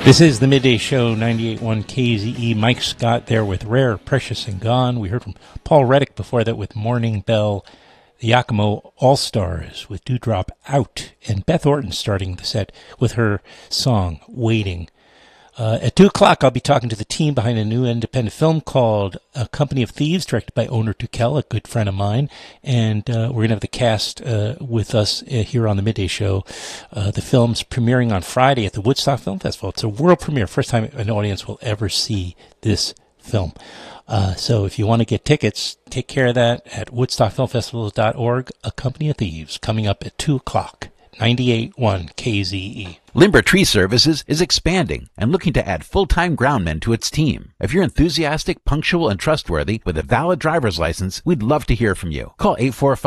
This is the Midday Show, 98.1 KZE. Mike Scott there with Rare, Precious, and Gone. We heard from Paul Reddick before that with Morning Bell. The Yakimo All-Stars with Dewdrop Out. And Beth Orton starting the set with her song, Waiting. At 2 o'clock, I'll be talking to the team behind a new independent film called A Company of Thieves, directed by Onur Tukel, a good friend of mine. And we're going to have the cast with us here on the Midday Show. The film's premiering on Friday at the Woodstock Film Festival. It's a world premiere, first time an audience will ever see this film. So if you want to get tickets, take care of that at woodstockfilmfestival.org. A Company of Thieves coming up at 2 o'clock. 98.1 KZE. Limber Tree Services is expanding and looking to add full-time groundmen to its team. If you're enthusiastic, punctual, and trustworthy with a valid driver's license, we'd love to hear from you. Call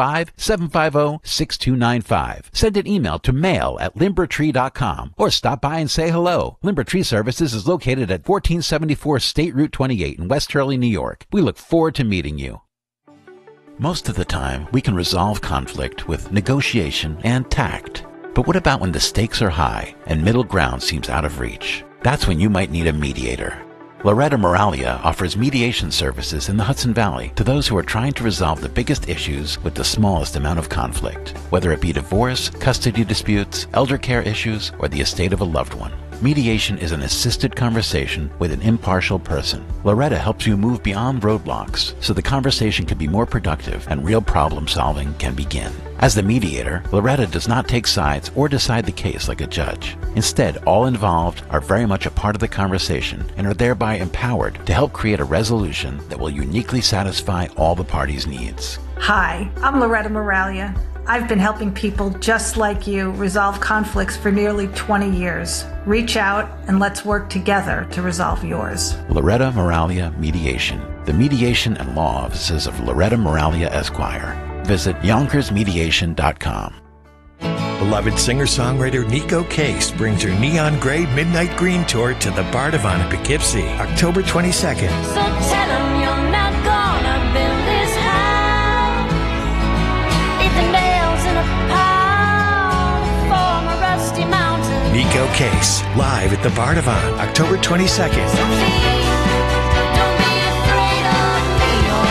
845-750-6295. Send an email to mail@limbertree.com or stop by and say hello. Limber Tree Services is located at 1474 State Route 28 in West Hurley, New York. We look forward to meeting you. Most of the time, we can resolve conflict with negotiation and tact. But what about when the stakes are high and middle ground seems out of reach? That's when you might need a mediator. Loretta Moralia offers mediation services in the Hudson Valley to those who are trying to resolve the biggest issues with the smallest amount of conflict, whether it be divorce, custody disputes, elder care issues, or the estate of a loved one. Mediation is an assisted conversation with an impartial person. Loretta helps you move beyond roadblocks so the conversation can be more productive and real problem solving can begin. As the mediator, Loretta does not take sides or decide the case like a judge. Instead, all involved are very much a part of the conversation and are thereby empowered to help create a resolution that will uniquely satisfy all the parties' needs. Hi, I'm Loretta Moralia. I've been helping people just like you resolve conflicts for nearly 20 years. Reach out and let's work together to resolve yours. Loretta Moralia Mediation. The mediation and law offices of Loretta Moralia Esquire. Visit YonkersMediation.com. Beloved singer-songwriter Nico Case brings her Neon Gray Midnight Green Tour to the Bardavon in Poughkeepsie, October 22nd. So tell him you're not gonna build this house. Leave the nails in a pile, form a rusty mountain. Nico Case, live at the Bardavon, October 22nd. So please, don't be afraid of me or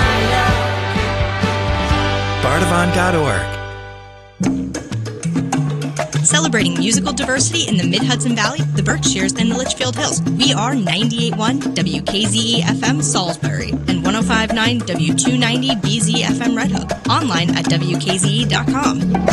my love. Bardavon.org. Celebrating musical diversity in the Mid-Hudson Valley, the Berkshires, and the Litchfield Hills. We are 98.1 WKZE FM Salisbury and 105.9 W290 BZ FM Red Hook. Online at WKZE.com.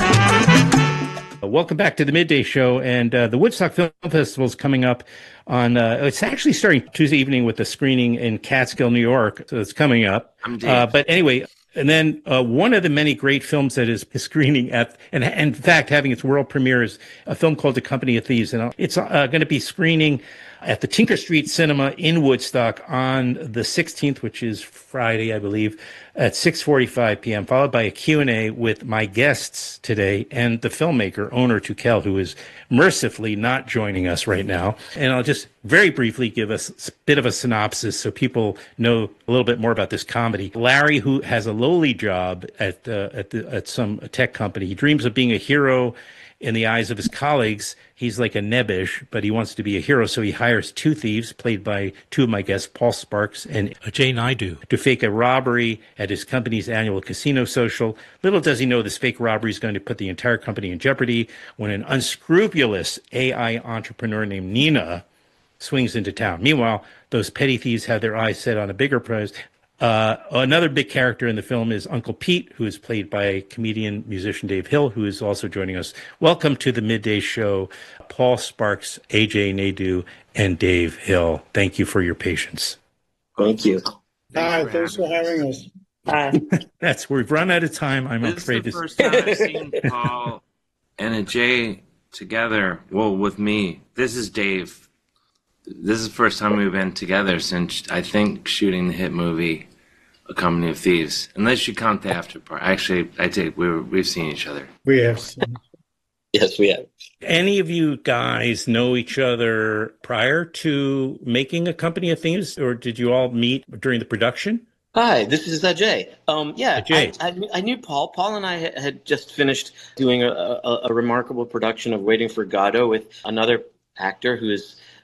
Welcome back to the Midday Show, and the Woodstock Film Festival is coming up on, it's actually starting Tuesday evening with a screening in Catskill, New York, so it's coming up. But anyway, and then one of the many great films that is screening at, and in fact having its world premiere, is a film called A Company of Thieves, and it's going to be screening at the Tinker Street Cinema in Woodstock on the 16th, which is Friday, I believe, at 6:45 p.m., followed by a Q&A with my guests today and the filmmaker, Onur Tukel, who is mercifully not joining us right now. And I'll just very briefly give us a bit of a synopsis so people know a little bit more about this comedy. Larry, who has a lowly job at some tech company, he dreams of being a hero in the eyes of his colleagues. He's like a nebbish, but he wants to be a hero, so he hires two thieves, played by two of my guests, Paul Sparks and Ajay Naidu, to fake a robbery at his company's annual casino social. Little does he know this fake robbery is going to put the entire company in jeopardy when an unscrupulous AI entrepreneur named Nina swings into town. Meanwhile, those petty thieves have their eyes set on a bigger prize. Another big character in the film is Uncle Pete, who is played by comedian, musician Dave Hill, who is also joining us. Welcome to the Midday Show, Paul Sparks, AJ Naidu, and Dave Hill. Thank you for your patience. Thank you. Hi, thanks for having us. Hi. We've run out of time. I'm afraid this is the first time I've seen Paul and Ajay together. Well, with me. This is Dave. This is the first time we've been together since, I think, shooting the hit movie A Company of Thieves. Unless you count the after part. Actually, I take we've seen each other. We have seen. Yes, we have. Any of you guys know each other prior to making A Company of Thieves, or did you all meet during the production? Hi, this is Ajay. Ajay. I knew Paul. Paul and I had just finished doing a remarkable production of Waiting for Godot with another actor who is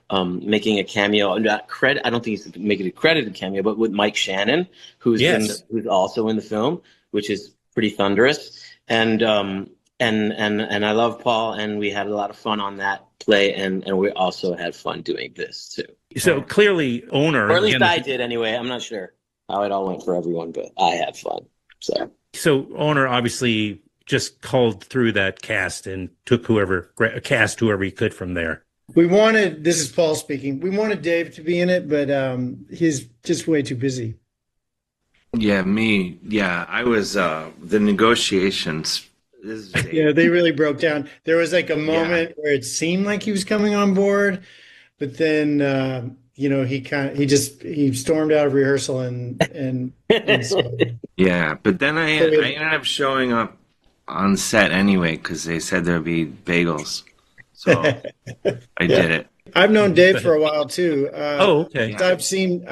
making a cameo. Not credit. I don't think he's making a credited cameo, but with Mike Shannon, who's who's also in the film, which is pretty thunderous. And I love Paul, and we had a lot of fun on that play, and we also had fun doing this too. So clearly, Owner, or at least I did anyway. I'm not sure how it all went for everyone, but I had fun. So Owner obviously just culled through that cast and took whoever he could from there. This is Paul speaking. We wanted Dave to be in it, but he's just way too busy. Yeah, me. Yeah, I was the negotiations. Yeah, they really broke down. There was like a moment where it seemed like he was coming on board, but then he stormed out of rehearsal and so. Yeah, but then I ended up showing up on set anyway because they said there'd be bagels, so I did it. I've known Dave for a while too. Okay. I've seen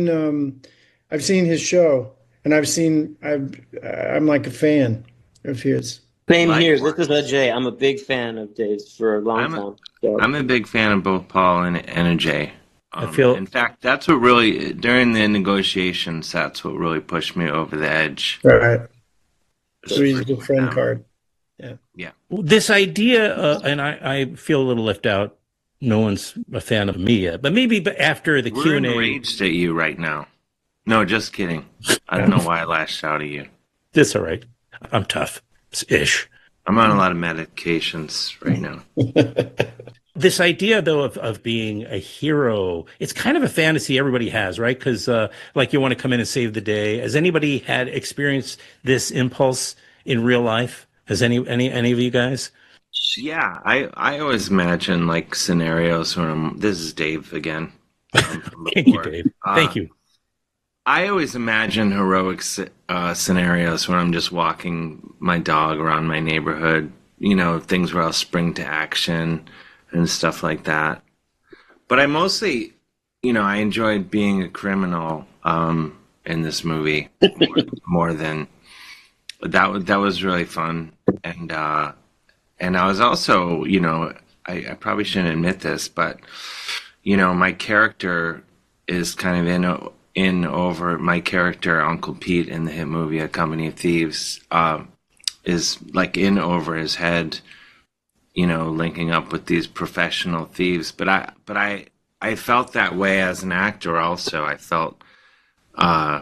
his show, and I'm like a fan of his. Same here. This is Ajay. I'm a big fan of Dave's for a long time. So. I'm a big fan of both Paul and Ajay. In fact, that's what really, during the negotiations, that's what really pushed me over the edge. Right. So he's a good friend card. Yeah. This idea, and I feel a little left out. No one's a fan of me yet, but maybe after the Q&A. We're enraged at you right now. No, just kidding. I don't know why I lashed out at you. That's all right. I'm tough-ish. I'm on a lot of medications right now. This idea, though, of being a hero, it's kind of a fantasy everybody has, right? Because, like, you want to come in and save the day. Has anybody had experienced this impulse in real life? Has any of you guys? Yeah, I always imagine, like, scenarios when this is Dave again. Thank you, Dave. Thank you. I always imagine heroic scenarios when I'm just walking my dog around my neighborhood, things where I'll spring to action and stuff like that. But I mostly, I enjoyed being a criminal in this movie more than that was really fun. And I was also, I probably shouldn't admit this, but my character is kind of in over my character Uncle Pete in the hit movie A Company of Thieves is like in over his head, linking up with these professional thieves. But I felt that way as an actor also. I felt that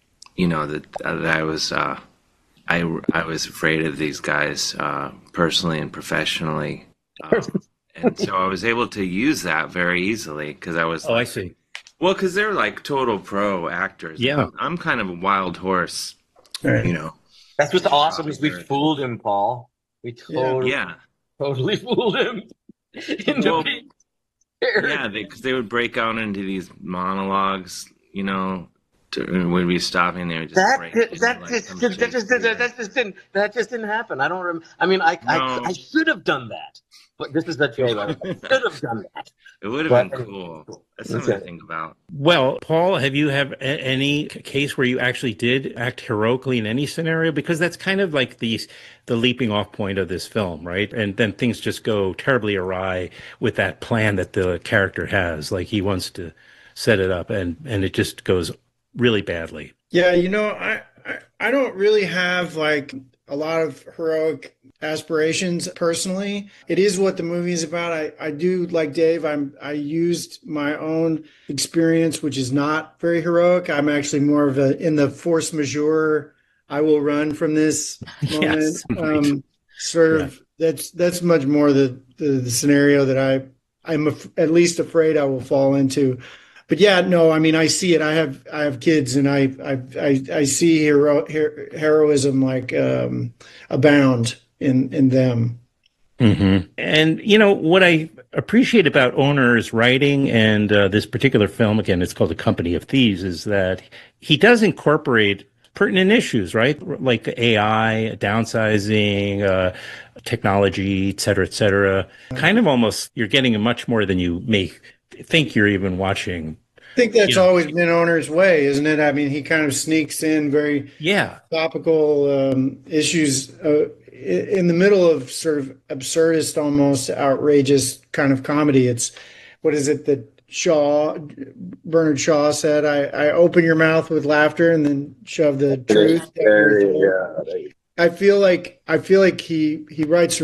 I was I was afraid of these guys personally and professionally. And so I was able to use that very easily because I was I see. Well, because they're like total pro actors. Yeah. I'm kind of a wild horse, Right. That's what's awesome is we fooled him, Paul. We totally fooled him. Yeah, because they would break out into these monologues, when we'd be stopping there. That just didn't happen. I don't remember. I mean, I should have done that. But this is the trailer. I should have done that. It would have been cool. That's something to think about. Well, Paul, have you have any case where you actually did act heroically in any scenario? Because that's kind of like the leaping off point of this film, right? And then things just go terribly awry with that plan that the character has. Like he wants to set it up, and it just goes really badly. Yeah, I don't really have like a lot of heroic aspirations personally. It is what the movie is about. I do, like Dave, I used my own experience, which is not very heroic. I'm actually more of in the force majeure, I will run from this moment. Yes, That's much more the scenario that I'm at least afraid I will fall into. But yeah, no, I mean, I see it. I have kids, and I see heroism like abound in them. Mm-hmm. And what I appreciate about Owner's writing and this particular film, again, it's called A Company of Thieves, is that he does incorporate pertinent issues, right? Like AI, downsizing, technology, et cetera, kind of almost you're getting much more than you may think you're even watching. I think that's always been Owner's way, isn't it? I mean, he kind of sneaks in very topical issues in the middle of sort of absurdist, almost outrageous kind of comedy. what is it that Bernard Shaw said? I open your mouth with laughter and then shove the truth. I feel like he writes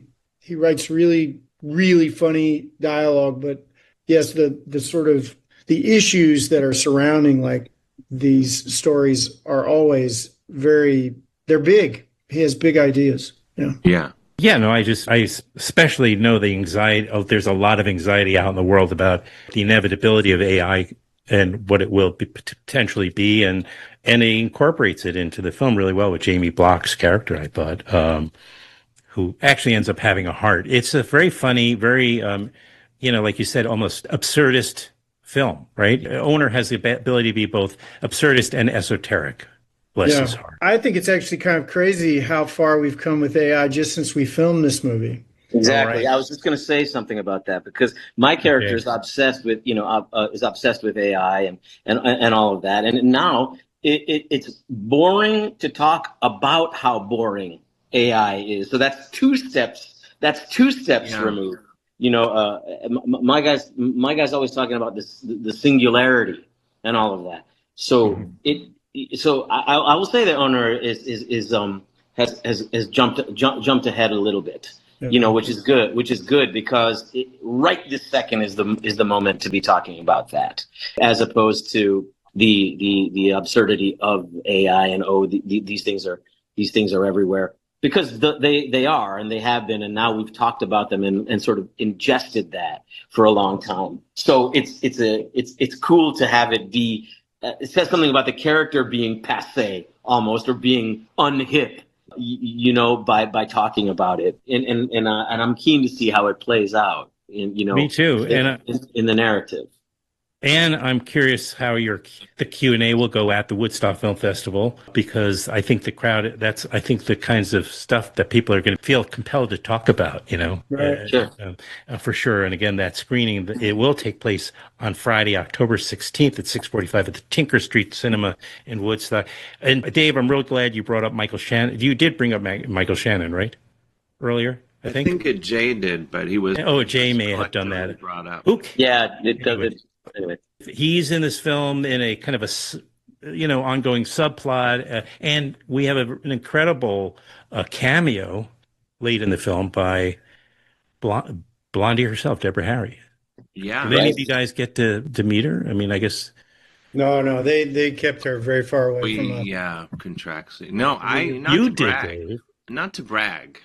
really funny dialogue, but yes, the sort of the issues that are surrounding like these stories are always they're big. He has big ideas. Yeah, no, I especially know the anxiety. There's a lot of anxiety out in the world about the inevitability of AI and what it will potentially be, and he incorporates it into the film really well with Jamie Block's character, I thought, who actually ends up having a heart. It's a very funny, very, like you said, almost absurdist film, right? Owner has the ability to be both absurdist and esoteric. Bless his heart. I think it's actually kind of crazy how far we've come with AI just since we filmed this movie. Exactly. Right. I was just going to say something about that because my character is obsessed with, AI and all of that. And now it's boring to talk about how boring AI is. So that's two steps. Removed. My guy's always talking about the singularity and all of that. So So I will say the owner has jumped ahead a little bit, which is good because right this second is the moment to be talking about that, as opposed to the absurdity of AI and these things are everywhere, because they are and they have been, and now we've talked about them and sort of ingested that for a long time. So it's cool to have it be. It says something about the character being passé almost, or being unhip, by talking about it. And I'm keen to see how it plays out. Me too. In the narrative. And I'm curious how the Q&A will go at the Woodstock Film Festival, because I think the crowd, the kinds of stuff that people are going to feel compelled to talk about, Right. Sure. For sure. And again, that screening, it will take place on Friday, October 16th at 6:45 at the Tinker Street Cinema in Woodstock. And Dave, I'm real glad you brought up Michael Shannon. You did bring up Michael Shannon, right? Earlier? I think Jay did, but he was. Oh, Jay may have done that. Brought up. Yeah, it does. Anyway, he's in this film in a kind of ongoing subplot, and we have an incredible cameo late in the film by Blondie herself, Deborah Harry. Yeah. Did any of you guys get to meet her? I mean, I guess. No, they kept her very far away from us. Yeah, contractually. No, Dave. Not to brag.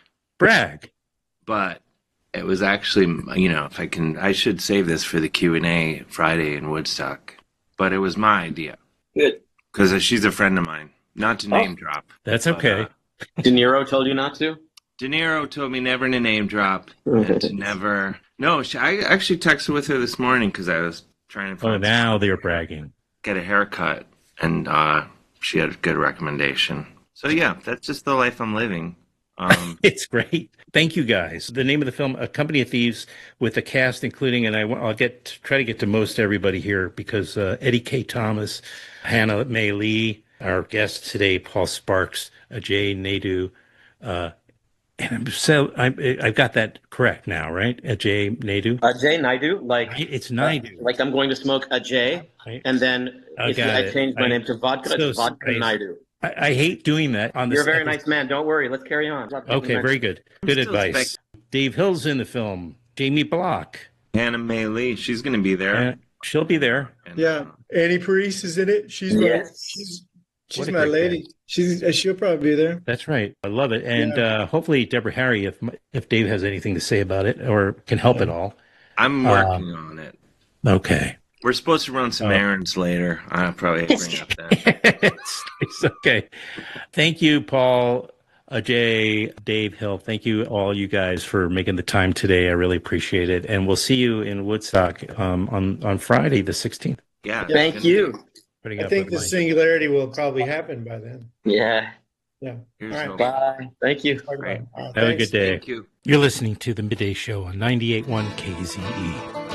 But it was actually, if I should save this for the Q&A Friday in Woodstock, but it was my idea. Good. Because she's a friend of mine. Not to name drop. That's okay. De Niro told you not to? De Niro told me never to name drop. And to never. No, I actually texted with her this morning because I was trying to find. Oh, now they're bragging. Get a haircut. And she had a good recommendation. So, yeah, that's just the life I'm living. It's great. Thank you, guys. The name of the film, A Company of Thieves, with the cast including, and I'll try to get to most everybody here, because Eddie K. Thomas, Hannah May Lee, our guest today, Paul Sparks, Ajay Naidu, and I've got that correct now, right? Ajay Naidu. Ajay Naidu, it's Naidu. Like I'm going to smoke Ajay, and then I changed my name to Vodka. It's Vodka Naidu. I hate doing that on this. You're a very nice man. Don't worry. Let's carry on. Okay, very good. Good advice. Dave Hill's in the film. Jamie Block. Hannah May Lee. She's going to be there. She'll be there. Yeah. Annie Parise is in it. She's my lady. She'll probably be there. That's right. I love it. And hopefully Deborah Harry, if Dave has anything to say about it or can help at all. I'm working on it. Okay. We're supposed to run some errands later. I'll probably bring up that. It's okay. Thank you, Paul, Ajay, Dave Hill. Thank you, all you guys, for making the time today. I really appreciate it. And we'll see you in Woodstock on Friday, the 16th. Yeah. Thank you. I think the singularity will probably happen by then. Yeah. Yeah. All right. Bye. Thank you. Have a good day. Thank you. You're listening to The Midday Show on 98.1 KZE.